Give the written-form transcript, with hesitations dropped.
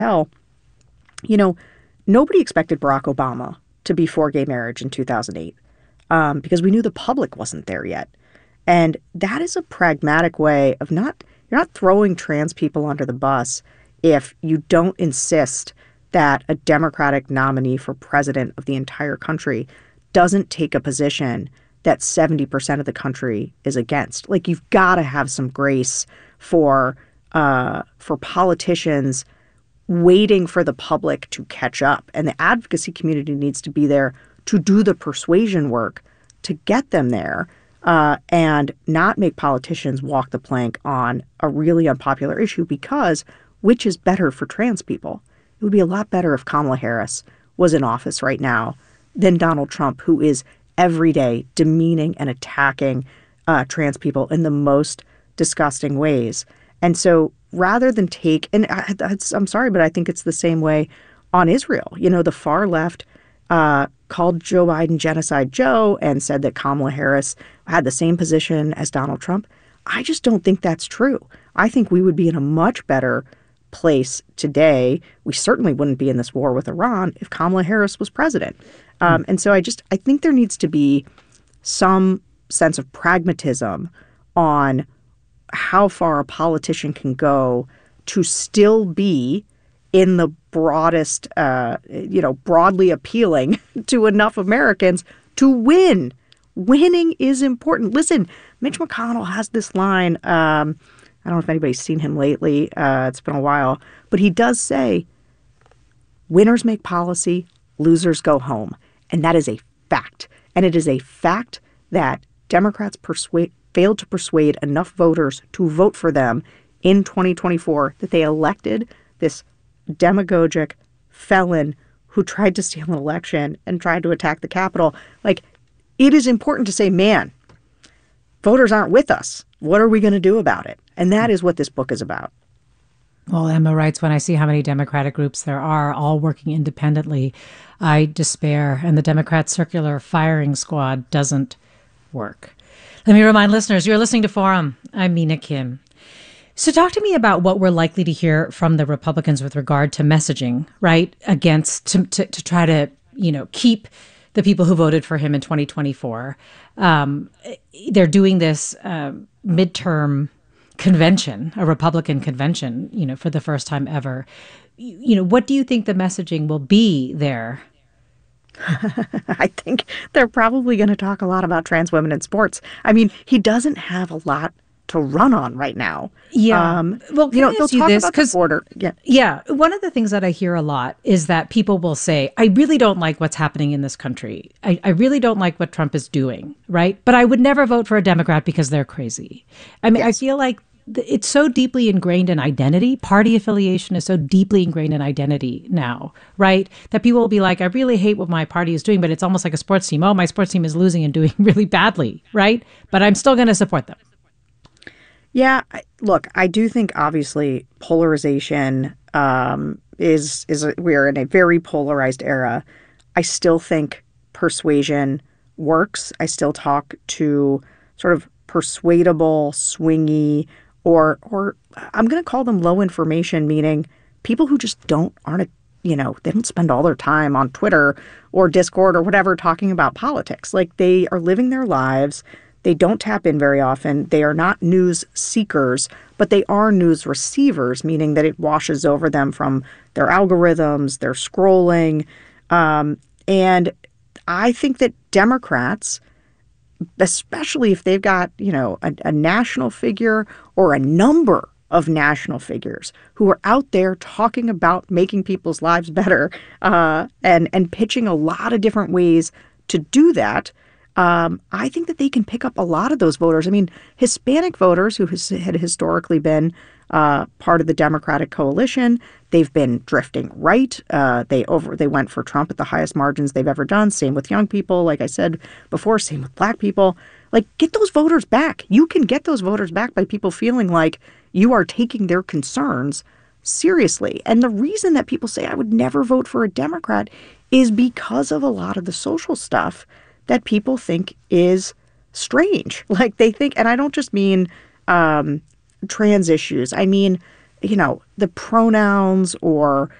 hell. You know, nobody expected Barack Obama to be for gay marriage in 2008 because we knew the public wasn't there yet. And that is a pragmatic way of you're not throwing trans people under the bus if you don't insist that a Democratic nominee for president of the entire country doesn't take a position that 70% of the country is against. Like, you've got to have some grace for politicians waiting for the public to catch up. And the advocacy community needs to be there to do the persuasion work to get them there, and not make politicians walk the plank on a really unpopular issue, because which is better for trans people? It would be a lot better if Kamala Harris was in office right now than Donald Trump, who is every day demeaning and attacking trans people in the most disgusting ways. And so rather than I'm sorry, but I think it's the same way on Israel. You know, the far left called Joe Biden Genocide Joe and said that Kamala Harris had the same position as Donald Trump. I just don't think that's true. I think we would be in a much better place today. We certainly wouldn't be in this war with Iran if Kamala Harris was president. And so I think there needs to be some sense of pragmatism on how far a politician can go to still be in the broadest, broadly appealing to enough Americans to win. Winning is important. Listen, Mitch McConnell has this line. I don't know if anybody's seen him lately. It's been a while. But he does say, winners make policy, losers go home. And that is a fact. And it is a fact that Democrats failed to persuade enough voters to vote for them in 2024 that they elected this demagogic felon who tried to steal an election and tried to attack the Capitol. Like, it is important to say, man, voters aren't with us. What are we going to do about it? And that is what this book is about. Well, Emma writes, when I see how many Democratic groups there are all working independently, I despair, and the Democrat circular firing squad doesn't work. Let me remind listeners, you're listening to Forum. I'm Mina Kim. So talk to me about what we're likely to hear from the Republicans with regard to messaging, right, against to try to, keep the people who voted for him in 2024. They're doing this midterm convention, a Republican convention, for the first time ever. What do you think the messaging will be there? I think they're probably going to talk a lot about trans women in sports. I mean, he doesn't have a lot to run on right now. Yeah. Well, they'll talk about the border. Yeah. One of the things that I hear a lot is that people will say, I really don't like what's happening in this country. I really don't like what Trump is doing, right? But I would never vote for a Democrat because they're crazy. I mean, yes. I feel like it's so deeply ingrained in identity. Party affiliation is so deeply ingrained in identity now, right? That people will be like, I really hate what my party is doing, but it's almost like a sports team. Oh, my sports team is losing and doing really badly, right? But I'm still going to support them. Yeah, look, I do think obviously polarization we're in a very polarized era. I still think persuasion works. I still talk to sort of persuadable, swingy, or I'm going to call them low information, meaning people who just they don't spend all their time on Twitter or Discord or whatever talking about politics. Like, they are living their lives. They don't tap in very often. They are not news seekers, but they are news receivers, meaning that it washes over them from their algorithms, their scrolling. And I think that Democrats, especially if they've got, a national figure or a number of national figures who are out there talking about making people's lives better and pitching a lot of different ways to do that, I think that they can pick up a lot of those voters. I mean, Hispanic voters who had historically been part of the Democratic coalition, they've been drifting right. They went for Trump at the highest margins they've ever done. Same with young people, like I said before. Same with black people. Like, get those voters back. You can get those voters back by people feeling like you are taking their concerns seriously. And the reason that people say I would never vote for a Democrat is because of a lot of the social stuff that people think is strange. Like, they think, and I don't just mean trans issues. I mean, the pronouns or